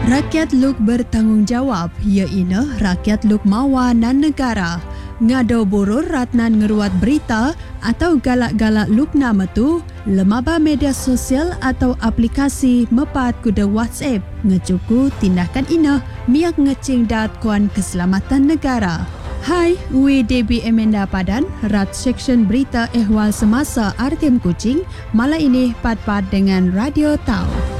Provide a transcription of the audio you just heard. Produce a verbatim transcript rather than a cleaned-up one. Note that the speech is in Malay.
Rakyat luk bertanggungjawab, iaitu rakyat luk mawa nan negara. Ngado boror ratnan ngeruat berita atau galak-galak luk nama tu, lemaba media sosial atau aplikasi mepat kuda WhatsApp ngecuku tindakan ina miak ngecing dat kuan keselamatan negara. Hai, wi Debbie Amanda Padan, rat seksyen berita ehwal semasa R T M Kuching, malam ini pat-pat dengan Radio Tau.